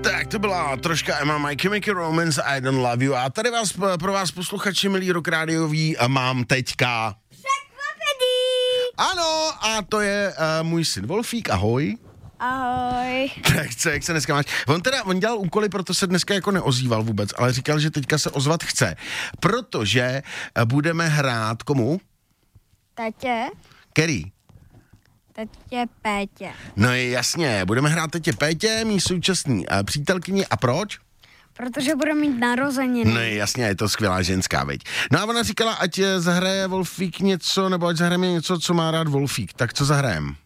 Tak to byla troška Emma, My Chemical Romance, I Don't Love You. A tady pro vás posluchači, milí Rock Rádioví, mám teďka překvapení. Ano, a to je můj syn Wolfík, ahoj. Ahoj. Tak jak se dneska máš? On dělal úkoly, proto se dneska jako neozýval vůbec, ale říkal, že teďka se ozvat chce, protože budeme hrát komu? Tatě. Který? Tetě Pétě. No jasně, budeme hrát tetě Pétě, mý současný přítelkyni. A proč? Protože bude mít narozeniny. No jasně, je to skvělá ženská, veď. No a ona říkala, ať zahraje Wolfík něco, nebo ať zahrajeme něco, co má rád Wolfík. Tak co zahrajem?